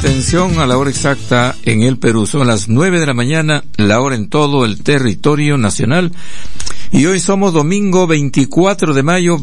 Atención a la hora exacta en el Perú. Son las 9 de la mañana, la hora en todo el territorio nacional. Y hoy somos domingo 24 de mayo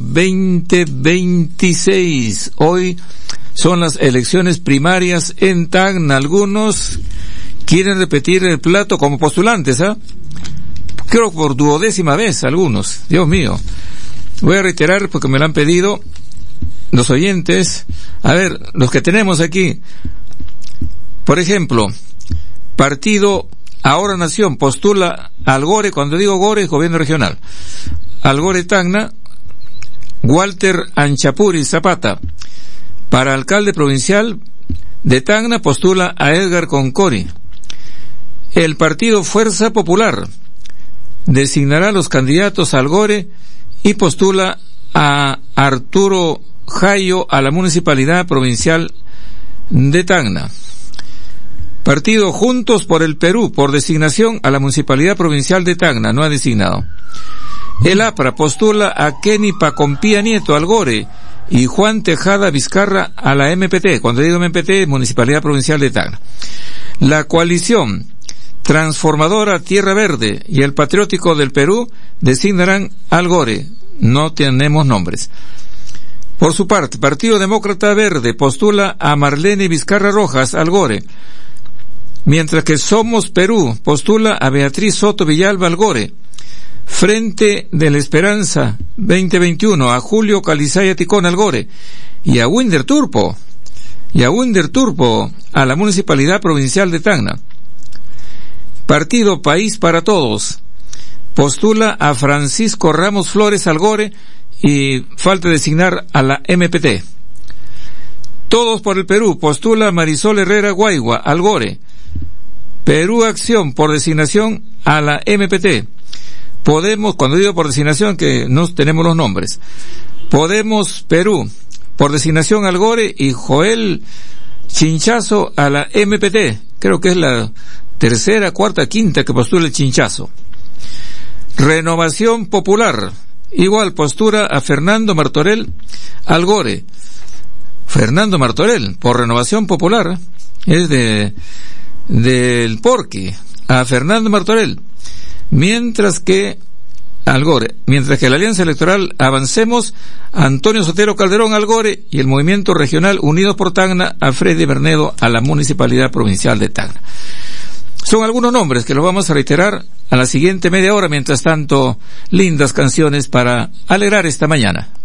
2026. Hoy son las elecciones primarias en Tacna. Algunos quieren repetir el plato como postulantes, ¿ah? Creo por 12ª vez algunos. Dios mío. Voy a reiterar porque me lo han pedido los oyentes. A ver, los que tenemos aquí. Por ejemplo, Partido Ahora Nación postula al Gore, cuando digo Gore, gobierno regional. Al Gore Tacna, Walter Anchapuri Zapata. Para alcalde provincial de Tacna postula a Edgar Concori. El Partido Fuerza Popular designará los candidatos al Gore y postula a Arturo Jayo a la Municipalidad Provincial de Tacna. Partido Juntos por el Perú, por designación a la Municipalidad Provincial de Tacna, no ha designado. El APRA postula a Kenny Pacompía Nieto al Gore y Juan Tejada Vizcarra a la MPT. Cuando digo MPT, Municipalidad Provincial de Tacna. La coalición Transformadora Tierra Verde y el Patriótico del Perú designarán al Gore. No tenemos nombres. Por su parte, Partido Demócrata Verde postula a Marlene Vizcarra Rojas al Gore, mientras que Somos Perú postula a Beatriz Soto Villalba al Gore. Frente de la Esperanza 2021 a Julio Calizaya Ticón al Gore y a Winder Turpo a la Municipalidad Provincial de Tacna. Partido País para Todos postula a Francisco Ramos Flores al Gore y falta designar a la MPT. Todos por el Perú postula a Marisol Herrera Guaigua al Gore. Perú Acción por designación a la MPT. Podemos, cuando digo por designación, que no tenemos los nombres. Podemos Perú por designación al Gore y Joel Chinchazo a la MPT. Creo que es la tercera, cuarta, quinta que postula el Chinchazo. Renovación Popular igual postura a Fernando Martorell al Gore. Fernando Martorell por Renovación Popular es del Porqui a Fernando Martorell, mientras que la Alianza Electoral Avancemos Antonio Sotero Calderón al Gore y el Movimiento Regional Unidos por Tacna a Freddy Bernedo a la Municipalidad Provincial de Tacna. Son algunos nombres que los vamos a reiterar a la siguiente media hora. Mientras tanto, lindas canciones para alegrar esta mañana.